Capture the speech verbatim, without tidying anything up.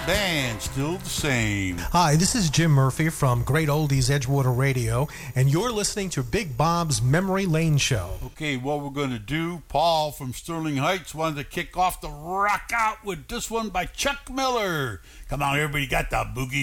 band, still the same. Hi, this is Jim Murphy from Great Oldies Edgewater Radio, and you're listening to Big Bob's Memory Lane Show. Okay, what we're going to do, Paul from Sterling Heights wanted to kick off the rock out with this one by Chuck Miller. Come on, everybody, got the boogie